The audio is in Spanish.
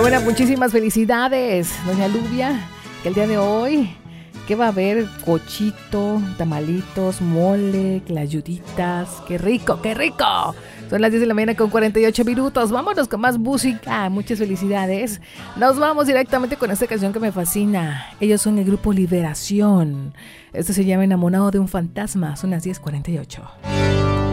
Enhorabuena, muchísimas felicidades, doña Lubia, que el día de hoy, ¿qué va a haber? Cochito, tamalitos, mole, clayuditas, ¡qué rico, qué rico! Son las 10 de la mañana con 48 minutos, vámonos con más música, muchas felicidades. Nos vamos directamente con esta canción que me fascina, ellos son el grupo Liberación, esto se llama Enamorado de un fantasma, son las 10:48.